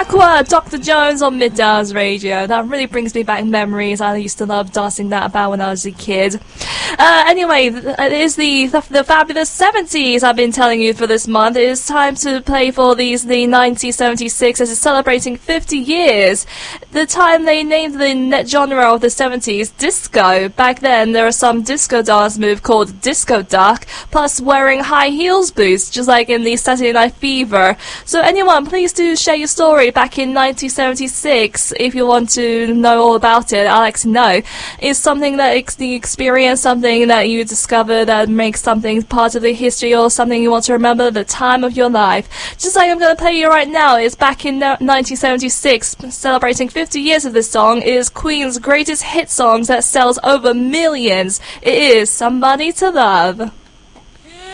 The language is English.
Aqua, Dr. Jones on Middays Radio. That really brings me back memories. I used to love dancing that about when I was a kid. Anyway, it is the fabulous 70s I've been telling you for this month. It is time to play for the 1976 as it's celebrating 50 years. The time they named the genre of the 70s disco. Back then, there was some disco dance move called disco duck, plus wearing high heels boots, just like in the Saturday Night Fever. So anyone, please do share your story back in 1976 if you want to know all about it. I'd like to know. Is something that you experienced, something that you discovered that makes something part of the history, or something you want to remember the time of your life? Just like I'm going to play you right now, is back in 1976, celebrating 50 years of this song, is Queen's greatest hit songs that sells over millions. It is Somebody to Love.